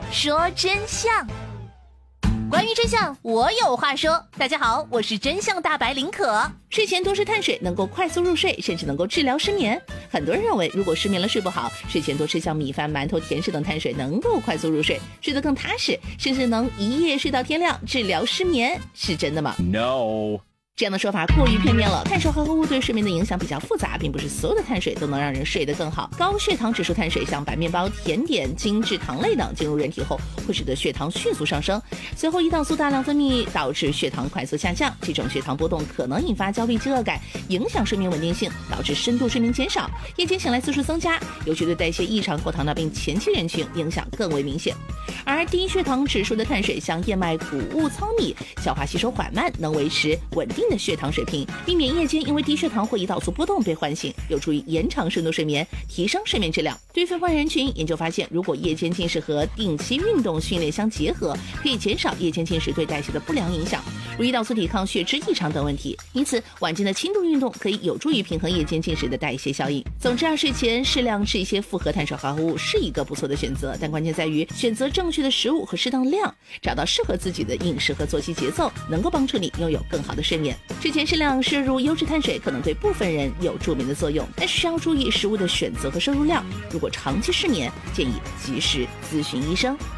说真相。关于真相，我有话说。大家好，我是真相大白林可。睡前多吃碳水能够快速入睡，甚至能够治疗失眠。很多人认为，如果失眠了睡不好，睡前多吃像米饭、馒头、甜食等碳水能够快速入睡，睡得更踏实，甚至能一夜睡到天亮，治疗失眠，是真的吗 ？No。 这样的说法过于片面了。碳水化合物对睡眠的影响比较复杂，并不是所有的碳水都能让人睡得更好。高血糖指数碳水像白面包、甜点、精致糖类等进入人体后，会使得血糖迅速上升，随后胰岛素大量分泌，导致血糖快速下降。这种血糖波动可能引发焦虑、饥饿感，影响睡眠稳定性，导致深度睡眠减少，夜间醒来次数增加，尤其对代谢异常或糖尿病前期人群影响更为明显。而低血糖指数的碳水像燕麦、谷物、糙米，消化吸收缓慢，能维持稳定的血糖水平，避免夜间因为低血糖或胰岛素波动被唤醒，有助于延长深度睡眠，提升睡眠质量。对于肥胖人群，研究发现，如果夜间进食和定期运动训练相结合，可以减少夜间进食对代谢的不良影响，如胰岛素抵抗、血脂异常等问题。因此，晚间的轻度运动可以有助于平衡夜间进食的代谢效应。总之，睡前适量吃一些复合碳水化合物是一个不错的选择，但关键在于选择正确的食物和适当量，找到适合自己的饮食和作息节奏，能够帮助你拥有更好的睡眠。睡前适量摄入优质碳水可能对部分人有助眠的作用，但是需要注意食物的选择和摄入量。如果长期失眠，建议及时咨询医生。